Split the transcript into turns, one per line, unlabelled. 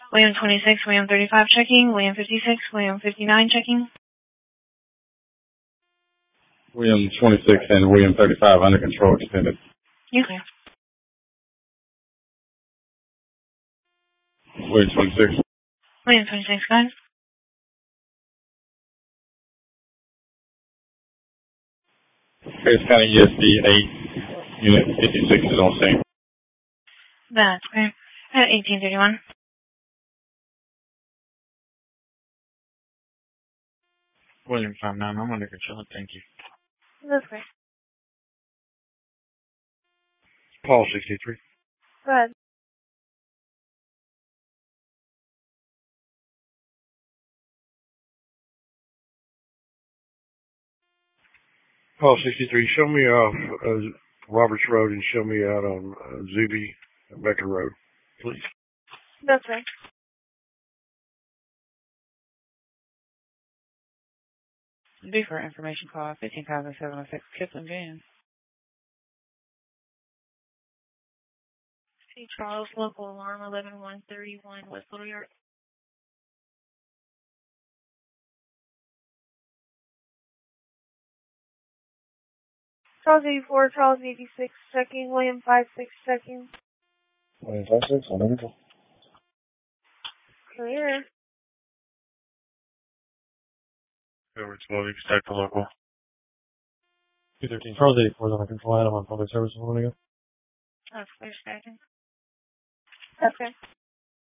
William 26, William 35 checking. William 56, William 59 checking.
William 26 and William 35 under control extended.
You clear.
William 26.
William 26, go ahead.
Harris County ESD 8, Unit 56 is on scene.
That's clear. At 1831.
William 59, I'm under control, thank you.
That's clear.
Paul 63.
Go ahead.
Paul 63, show me off Roberts Road and show me out on Zuby Becker Road, please.
That's right.
B for information call 15,706 Kipling Van.
St. Charles, local alarm 11131 West Little York. Charles 84, Charles 86 checking. William 56 checking.
William 56, I'm under control.
Clear.
Over 12, stack the local.
213, Charles 84 is under control. I'm on public service a moment ago.
That's clear, second. Okay.